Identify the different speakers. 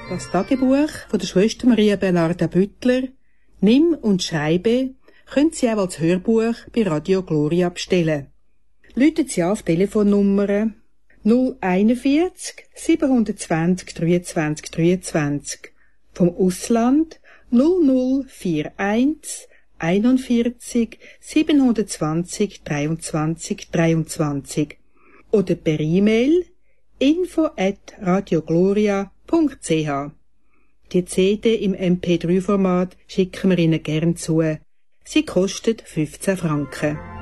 Speaker 1: Das Tagebuch von der Schwester Maria Bernarda Büttler, Nimm und Schreibe, können Sie auch als Hörbuch bei Radio Gloria bestellen. Rufen Sie an auf Telefonnummer 041 720 23 23, vom Ausland 0041 41 720 23 23 oder per E-Mail info@radiogloria.ch. Die CD im MP3-Format schicken wir Ihnen gern zu. Sie kostet 15 Franken.